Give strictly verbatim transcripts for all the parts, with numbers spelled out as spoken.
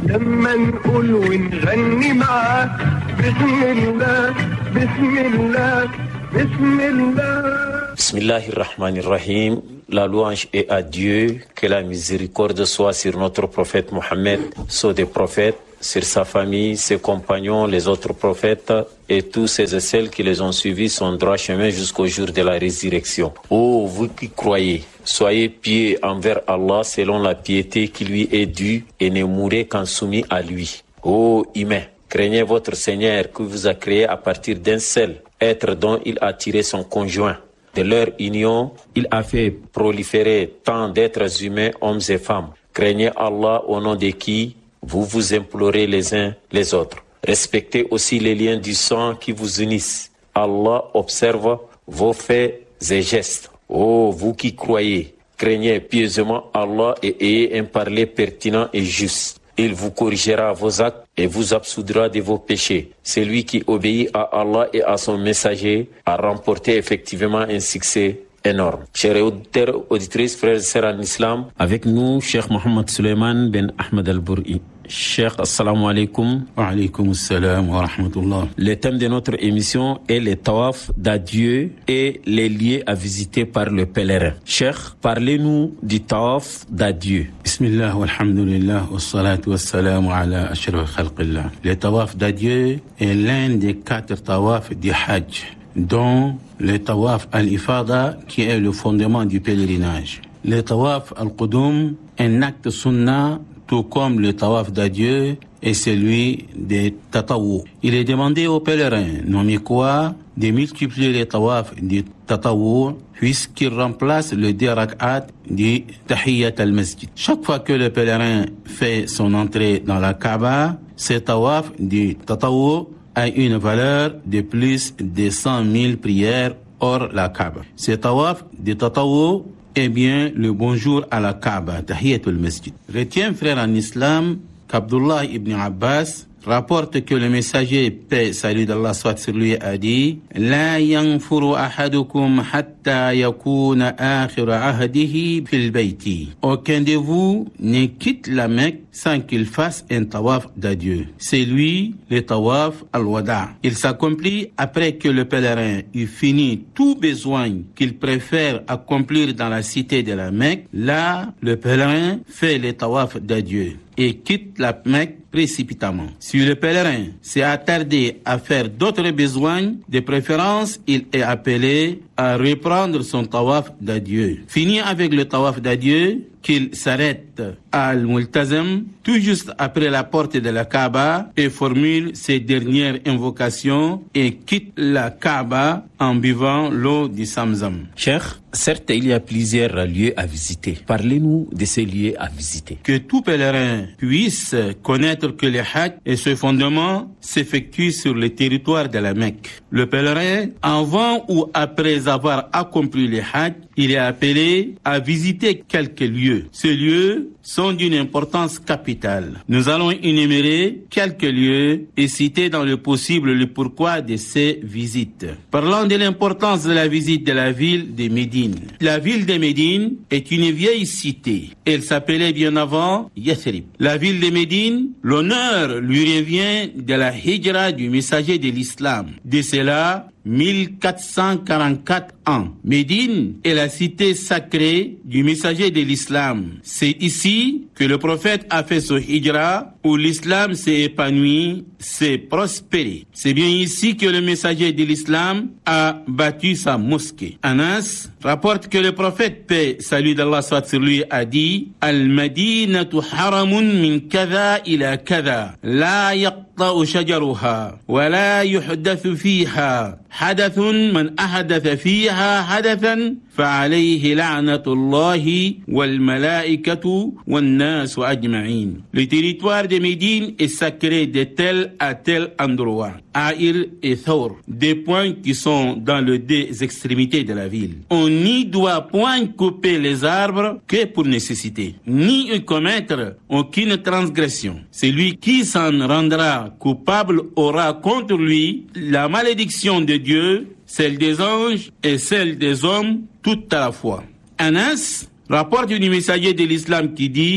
لما نقول ونغني معاه بسم الله بسم الله بسم الله. Bismillahirrahmanirrahim. La louange est à Dieu, que la miséricorde soit sur notre prophète Mohammed, sur des prophètes, sur sa famille, ses compagnons, les autres prophètes et tous ceux et celles qui les ont suivis son droit chemin jusqu'au jour de la résurrection. Ô vous qui croyez, soyez pieux envers Allah selon la piété qui lui est due et ne mourrez qu'en soumis à lui. Ô humains, craignez votre Seigneur qui vous a créé à partir d'un seul être dont il a tiré son conjoint. De leur union, il a fait proliférer tant d'êtres humains, hommes et femmes. Craignez Allah au nom de qui vous vous implorez les uns les autres. Respectez aussi les liens du sang qui vous unissent. Allah observe vos faits et gestes. Ô vous qui croyez, craignez pieusement Allah et ayez un parler pertinent et juste. Il vous corrigera vos actes et vous absoudra de vos péchés. Celui qui obéit à Allah et à son messager a remporté effectivement un succès énorme. Chers auditeurs, auditrices, frères et sœurs en islam, avec nous, Cheikh Mohammed Suleiman Ben Ahmed Al-Bour'i. Cheikh, assalamu alaikum. Wa alaikum assalam wa rahmatullah. Le thème de notre émission est les tawaf d'adieu et les lieux à visiter par le pèlerin. Cheikh, parlez-nous du tawaf d'adieu. Bismillah walhamdulillah wa salatu wa salamu ala ashraf khalqillah. Le tawaf d'adieu est l'un des quatre tawafs du Hajj, dont le tawaf al-ifada qui est le fondement du pèlerinage. Le tawaf al-qudum, un acte sunnah, tout comme le tawaf d'adieu est celui des tatawu. Il est demandé aux pèlerins, nommés quoi, de multiplier les tawafs du tatawu puisqu'il remplace le deux rak'at du tahiyyat al-masjid. Chaque fois que le pèlerin fait son entrée dans la Kaaba, ce tawaf du tatawu a une valeur de plus de cent mille prières hors la Kaaba. Ce tawaf du tatawu eh bien, le bonjour à la Kaaba, Tahiyatul Masjid. Retiens, frère en islam, qu'Abdullah ibn Abbas rapporte que le messager, paix, salut d'Allah soit sur lui, a dit La yanfuru ahadukum hatta yakuna akhir ahdihi fil bayti. Aucun de vous ne quitte la Mecque sans qu'il fasse un tawaf d'adieu. C'est lui, le tawaf al-wada. Il s'accomplit après que le pèlerin eut fini tout besoin qu'il préfère accomplir dans la cité de la Mecque. Là, le pèlerin fait le tawaf d'adieu et quitte la Mecque précipitamment. Si le pèlerin s'est attardé à faire d'autres besoins, de préférence, il est appelé à reprendre son tawaf d'adieu. Fini avec le tawaf d'adieu, qu'il s'arrête à Al-Multazam, tout juste après la porte de la Kaaba, et formule ses dernières invocations et quitte la Kaaba en buvant l'eau du Zamzam. Cheikh, certes, il y a plusieurs lieux à visiter. Parlez-nous de ces lieux à visiter. Que tout pèlerin puisse connaître que le Hajj et ce fondement s'effectuent sur le territoire de la Mecque. Le pèlerin, avant ou après avoir accompli le Hajj, il est appelé à visiter quelques lieux. Ces lieux sont d'une importance capitale. Nous allons énumérer quelques lieux et citer dans le possible le pourquoi de ces visites. Parlons de l'importance de la visite de la ville de Médine. La ville de Médine est une vieille cité. Elle s'appelait bien avant Yathrib. La ville de Médine, l'honneur lui revient de la hijra du messager de l'islam. De cela, mille quatre cent quarante-quatre ans. Médine est la cité sacrée du messager de l'islam. C'est ici que le prophète a fait son hijra, où l'islam s'est épanoui, s'est prospéré. C'est bien ici que le messager de l'islam a bâti sa mosquée. Anas rapporte que le prophète, paix, salut d'Allah soit sur lui, a dit Al-Madinatu haramun min kada ila kada, la yaqta'u shajaruha, wa la yuhdathu fiha حدث من أحدث فيها حدثا فعليه لعنة الله والملائكة والناس أجمعين. Le territoire de Médine est sacré de tel à tel endroit. Aïr et Thawr, des points qui sont dans les deux extrémités de la ville. On n'y doit point couper les arbres que pour nécessité, ni y commettre aucune transgression. Celui qui s'en rendra coupable aura contre lui la malédiction de Dieu, celle des anges et celle des hommes, tout à la fois. Anas rapporte du messager de l'islam qui dit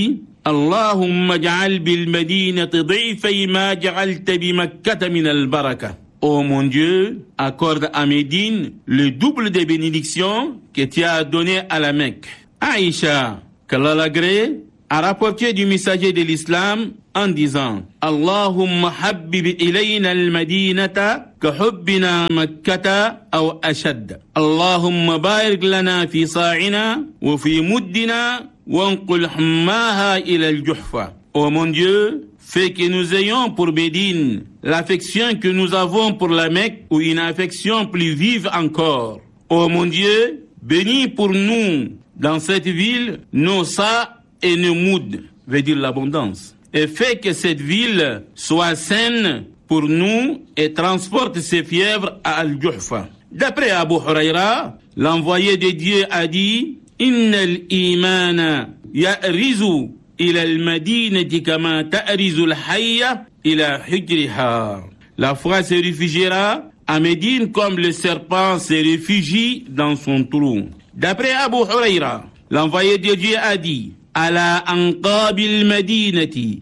Allahumma ja'al bil madinati dhifay ma ja'alta bi Makkah min al-baraka. Ô mon Dieu, accorde à Médine le double des bénédictions que tu as donné à la Mecque. Aïcha, qu'Allah l'agrée, a rapporté du messager de l'islam en disant Allahumma habbib ilayna al-madinata ka hubbina makkata aw ashad. Allahumma barik lana fi sa'ina wa fi muddina wa anqul hummaha ila al-juhfa. Ô mon Dieu, fais que nous ayons pour Médine l'affection que nous avons pour la Mecque ou une affection plus vive encore. Ô mon Dieu, bénis pour nous dans cette ville nos sa et nos moud, veut dire l'abondance. Et fais que cette ville soit saine pour nous et transporte ses fièvres à Al-Juhfa. D'après Abu Huraira, l'envoyé de Dieu a dit Innal imana ya'rizu ila al-madinati kama ta'rizu al-hayya ila hujriha. La foi se réfugiera à Médine comme le serpent se réfugie dans son trou. D'après Abu Huraira, l'envoyé de Dieu a dit على أنقاب المدينة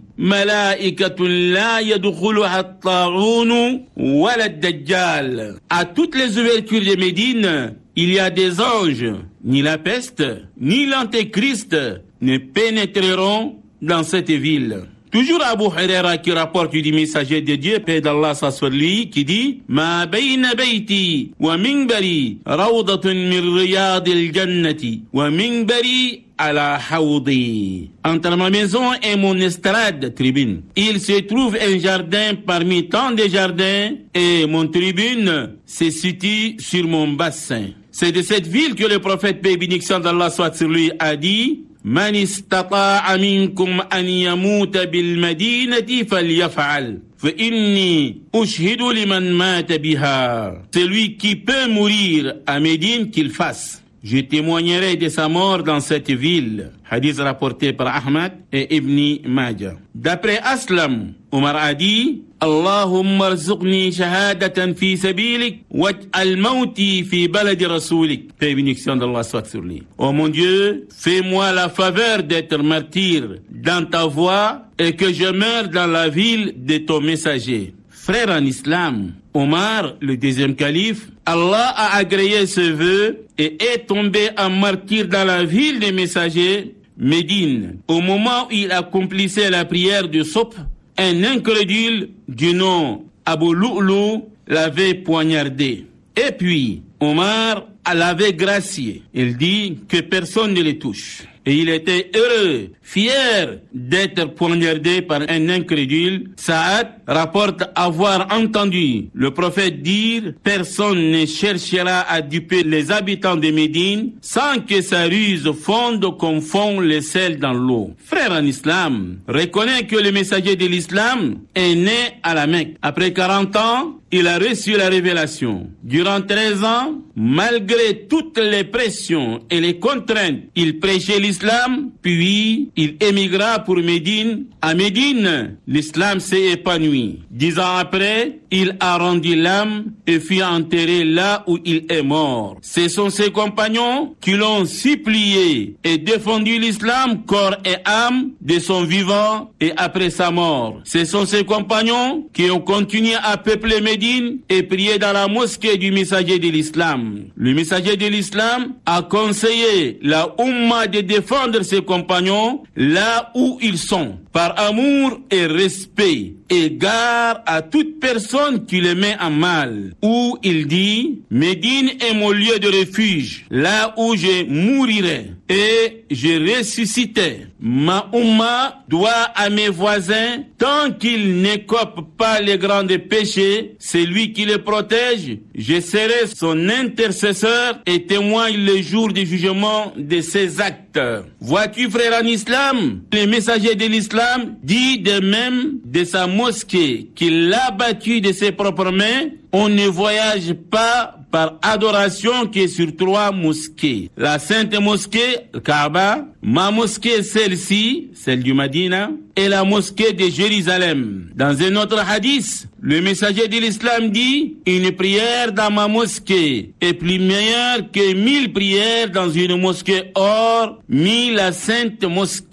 ملائكة لا يدخلها الطاعون ولا الدجال. À toutes les ouvertures de Médine, il y a des anges. Ni la peste, ni l'antéchrist ne pénétreront dans cette ville. Toujours Abu Huraira qui rapporte du messager de Dieu, paix d'Allah soit sur lui, qui dit Ma bayna bayti wa minbari rawdatun min riyadil jannati wa minbari ala hawdi. Entre ma maison et mon estrade, tribune, il se trouve un jardin parmi tant de jardins et mon tribune se situe sur mon bassin. C'est de cette ville que le prophète, paix et bénédiction d'Allah soit sur lui, a dit Man istata'a minkum an yamuta bil madinati falyaf'al fa inni ushhidu liman mata biha. Celui qui peut mourir à Médine, qu'il fasse. Je témoignerai de sa mort dans cette ville. Hadith rapporté par Ahmad et Ibn Majah. D'après Aslam, Omar a dit Allahumma arzuqni shahadatan fi sabilik waj'al mawti fi baladi rasulik. Paix et bénédiction d'Allah soit sur lui. Oh mon Dieu, fais-moi la faveur d'être martyr dans ta voie et que je meure dans la ville de ton messager. Frère en islam, Omar, le deuxième calife, Allah a agréé ce vœu et est tombé en martyr dans la ville des messagers, Médine. Au moment où il accomplissait la prière du Sopp, un incrédule du nom Abu Lu'lu l'avait poignardé. Et puis, Omar l'avait gracié. Il dit que personne ne le touche. Et il était heureux, fier d'être poignardé par un incrédule. Saad rapporte avoir entendu le prophète dire « Personne ne cherchera à duper les habitants de Médine sans que sa ruse fonde comme fond le sel dans l'eau. » Frère en islam, reconnais que le messager de l'islam est né à la Mecque. Après quarante ans, il a reçu la révélation. Durant treize ans, malgré toutes les pressions et les contraintes, il prêchait l'islam, puis il émigra pour Médine. À Médine, l'islam s'est épanoui. Dix ans après, il a rendu l'âme et fut enterré là où il est mort. Ce sont ses compagnons qui l'ont supplié et défendu l'islam corps et âme de son vivant et après sa mort. Ce sont ses compagnons qui ont continué à peupler Médine et prier dans la mosquée du messager de l'islam. Le messager de l'islam a conseillé la Ummah de défendre ses compagnons là où ils sont, par amour et respect, égard à toute personne qui les met en mal. Où il dit, Médine est mon lieu de refuge, là où je mourirai et je ressusciterai. Ma Ummah doit à mes voisins, tant qu'ils n'écopent pas les grands péchés, c'est lui qui les protège. Je serai son intercesseur et témoigne le jour du jugement de ses actes. Vois-tu, frère en islam, le messager de l'islam dit de même de sa mosquée qu'il l'a bâtie de ses propres mains. On ne voyage pas par adoration qui est sur trois mosquées. La sainte mosquée, le Kaaba, ma mosquée, celle-ci, celle du Madina, et la mosquée de Jérusalem. Dans un autre hadith, le messager de l'islam dit, une prière dans ma mosquée est plus meilleure que mille prières dans une mosquée hors, mis la sainte mosquée.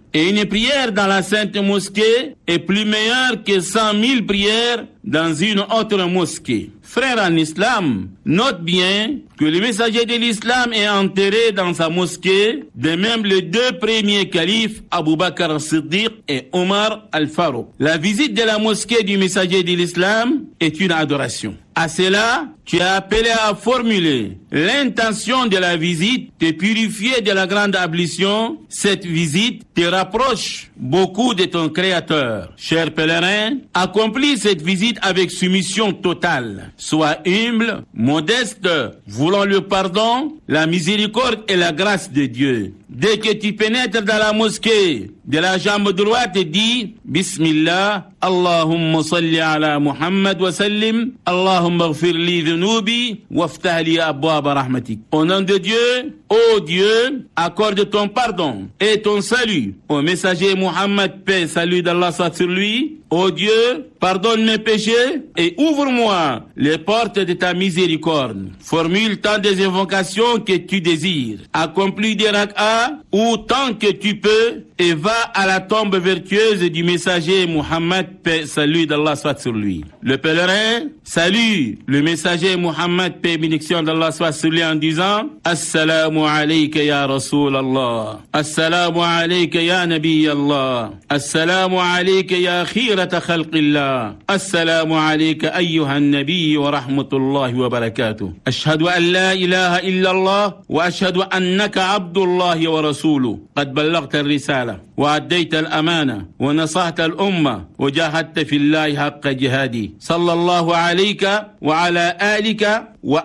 Et une prière dans la sainte mosquée est plus meilleure que cent mille prières dans une autre mosquée. Frère en islam, note bien que le messager de l'islam est enterré dans sa mosquée, de même les deux premiers califes, Abu Bakr al-Siddiq et Omar al-Farouq. La visite de la mosquée du messager de l'islam est une adoration. À cela, tu es appelé à formuler l'intention de la visite, te purifier de la grande ablution. Cette visite te rapproche beaucoup de ton Créateur. Cher pèlerin, accomplis cette visite avec soumission totale. Sois humble, modeste, voulant le pardon, la miséricorde et la grâce de Dieu. Dès que tu pénètres dans la mosquée, de la jambe droite, dis Bismillah, Allahumma salli ala Muhammad wa sallim, Allahumma ghfir li dhunubi, waftah li abwaba rahmatik. Au nom de Dieu, ô Dieu, accorde ton pardon et ton salut au messager Muhammad, paix, salut d'Allah soit sur lui. Ô Dieu, pardonne mes péchés et ouvre-moi les portes de ta miséricorde. Formule tant des invocations que tu désires. Accomplis des rak'ah ou tant que tu peux et va à la tombe vertueuse du messager Muhammad, paix, salut d'Allah soit sur lui. Le pèlerin salue le messager Muhammad, paix et bénédiction d'Allah soit sur lui en disant Assalamu alayka ya Rasul Allah, Assalamu alayka ya Nabi Allah, Assalamu alayka ya khira خلق الله السلام عليك أيها النبي ورحمة الله وبركاته أشهد أن لا إله إلا الله وأشهد أنك عبد الله ورسوله قد بلغت الرسالة وأديت الأمانة ونصحت الأمة وجاهدت في الله حق جهادي صلى الله عليك وعلى آلك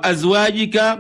وأزواجك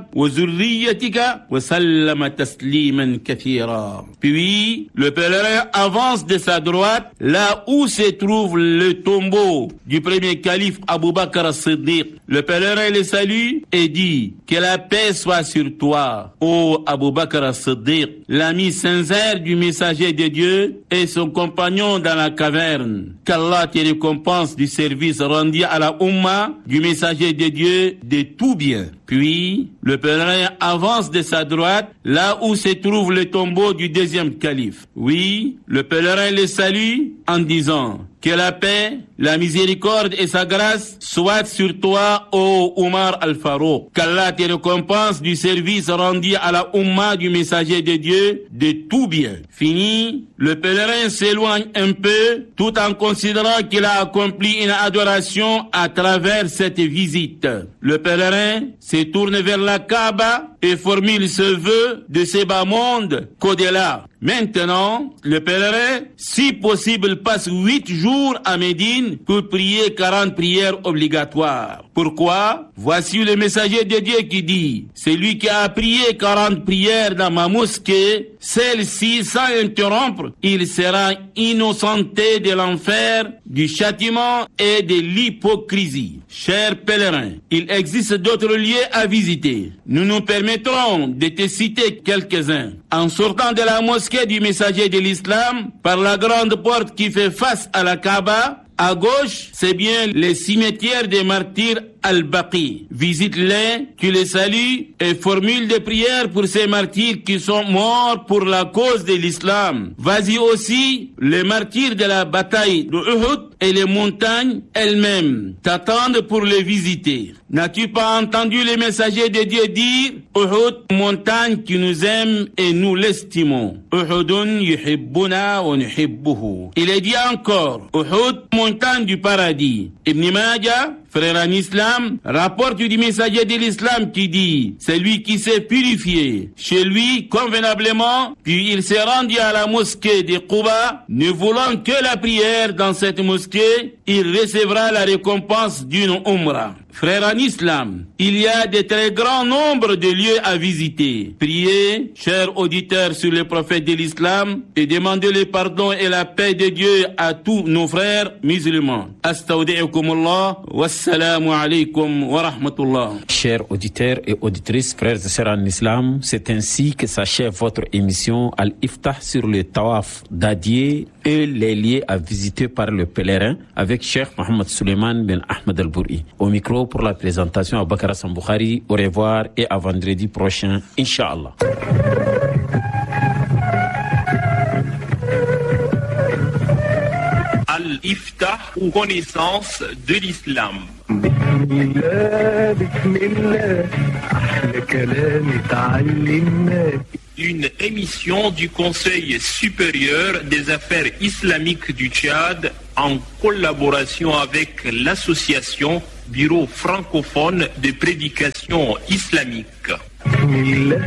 وذريتك وسلم تسليما كثيرا. Puis le pèlerin avance de sa droite là où se trouve le tombeau du premier calife Abu Bakr al-Siddiq. Le pèlerin le salue et dit que la paix soit sur toi, ô Abu Bakr al-Siddiq, l'ami sincère du messager de Dieu et son compagnon dans la caverne. Qu'Allah te récompense du service rendu à la Ummah du messager de Dieu de tout bien. Puis, le pèlerin avance de sa droite, là où se trouve le tombeau du deuxième calife. Oui, le pèlerin le salue en disant que la paix, la miséricorde et sa grâce soient sur toi, ô Omar al-Farouq. Qu'Allah te récompense du service rendu à la Ummah du messager de Dieu de tout bien. Fini, le pèlerin s'éloigne un peu tout en considérant qu'il a accompli une adoration à travers cette visite. Le pèlerin se tourne vers la Kaaba et formule ce vœu de ce bas monde qu'au-delà. Maintenant, le pèlerin, si possible, passe huit jours à Médine pour prier quarante prières obligatoires. Pourquoi? Voici le messager de Dieu qui dit, celui qui a prié quarante prières dans ma mosquée, celle-ci sans interrompre, il sera innocenté de l'enfer, du châtiment et de l'hypocrisie. Chers pèlerins, il existe d'autres lieux à visiter. Nous nous permettrons de te citer quelques-uns. En sortant de la mosquée du messager de l'islam, par la grande porte qui fait face à la Kaaba, à gauche, c'est bien le cimetière des martyrs Al-Baqi. Visite-les, tu les salues et formule des prières pour ces martyrs qui sont morts pour la cause de l'islam. Vas-y aussi, les martyrs de la bataille de Uhud et les montagnes elles-mêmes t'attendent pour les visiter. N'as-tu pas entendu les messagers de Dieu dire Uhud, montagne qui nous aime et nous l'estimons. Uhudun yuhibbuna wa nuhibbuhu. Il est dit encore Uhud, montagne du paradis. Ibn Majah, frère en islam, rapporte du messager de l'islam qui dit, c'est lui qui s'est purifié chez lui convenablement, puis il s'est rendu à la mosquée de Quba, ne voulant que la prière dans cette mosquée, il recevra la récompense d'une umrah. Frères en islam, il y a de très grands nombres de lieux à visiter. Priez, chers auditeurs, sur le prophète de l'islam et demandez le pardon et la paix de Dieu à tous nos frères musulmans. Astaudi'ukumullah, wassalamu alaykum wa rahmatullah. Chers auditeurs et auditrices, frères et sœurs en islam, c'est ainsi que s'achève votre émission Al-Iftah sur le Tawaf d'Adié et les lieux à visiter par le pèlerin avec Cheikh Mohamed Suleiman Ben Ahmed Al-Bouri. Au micro pour la présentation à Bakar Hassan Bukhari. Au revoir et à vendredi prochain, Inch'Allah. Iftah ou connaissance de l'islam. بسم الله بسم الله أحلى كلام اتعلمناه. Une émission du Conseil supérieur des affaires islamiques du Tchad en collaboration avec l'association Bureau francophone de prédication islamique. بسم الله